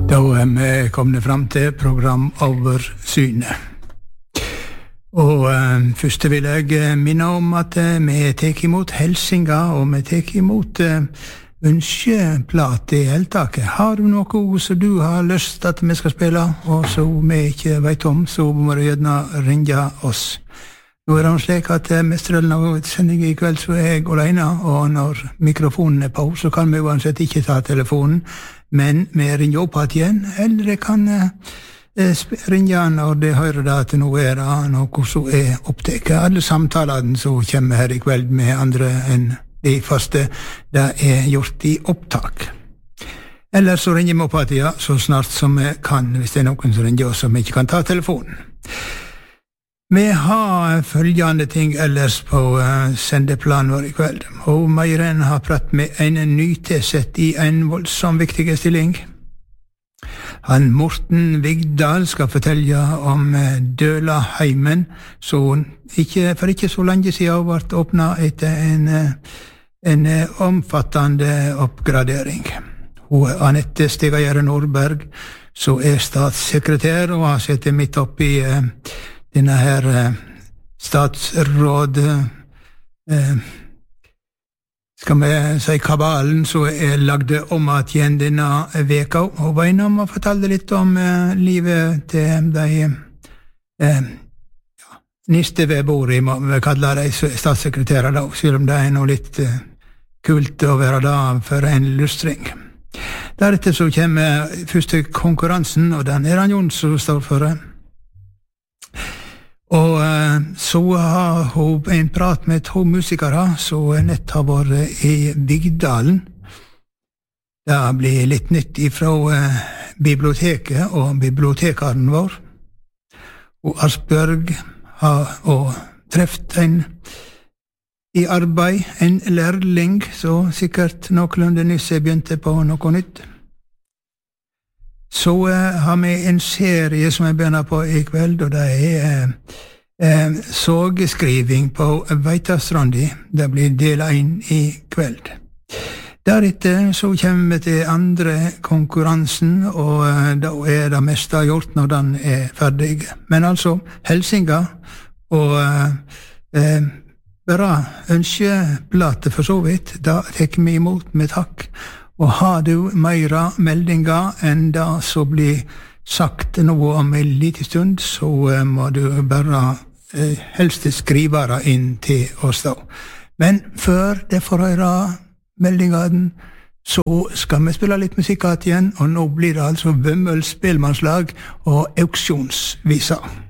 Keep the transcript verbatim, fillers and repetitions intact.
Da er vi kommet fram til programoversynet. Og eh, først vil jeg minne om at eh, vi tek imot helsinga, og vi tek imot eh, ønskeplat i heltaket. Har du noe ord som du har lyst at vi skal spille, og som vi ikke vet om, så må du gjerne ringe oss. Nå er det slik at eh, mesteren av sendingen i kveld så er jeg alene, og når mikrofonen er på, så kan vi uansett ikke ta telefonen, men vi ringer opp igjen, eller jeg kan eh, ringe når de hører det at nå er det noe som er opptaket. Alle samtalene som kommer her i kveld med andre enn de første, det er gjort i opptak. Eller så ringer vi opp igjen så snart som vi kan, hvis det er noen som ringer oss som ikke kan ta telefonen. Vi har følgende ting ellers på uh, sendeplanen vår i kveld. Og Meiren har pratt med en nytilsett i en voldsom viktig stilling. Han Morten Vigdal skal fortelle om uh, Dølaheimen, så ikke, for ikke så lenge siden ble åpnet etter en, uh, en uh, omfattende oppgradering. Hun er Anette Stegagjerde Nordberg, som er statssekretær, og har sittet midt oppe i uh, denne her eh, statsråd eh, skal vi si kabalen så er lagd om at igjen denne veka, og var innom og fortalte litt om eh, livet til de eh, ja, niste ved bordet, må vi kalle de statssekretærer da, selv om det er noe litt eh, kult å være da for en lustring. Deretter så kommer første konkurransen, og den er han Jon som står for det. Og uh, så har hun en prat med to musikere som nett har vært i Vigdalen. Det blir litt nytt ifra uh, biblioteket og bibliotekaren vår. Og Asbjørg har og treft en i arbeid, en lærling, så sikkert noenlunde nyss jeg begynte på noe nytt. Så uh, har vi en serie som jeg begynner på i kveld, og det er uh, sågeskriving på Veitastrandi. Det blir del inn i kveld. Deretter så kommer vi til andre konkurransen, og uh, da er det meste gjort når den er ferdig. Men altså, helsinga, og uh, uh, bare ønskeplate for så vidt, da tek vi imot med takk. Og har du meira meldinger enn det som blir sagt noe om en liten stund, så uh, må du bare uh, helst skrive det inn til oss da. Men før det får høre meldingene, så skal vi spille litt musikk igjen, og nå blir det altså Vømmøls spelmannslag og auksjonsviser.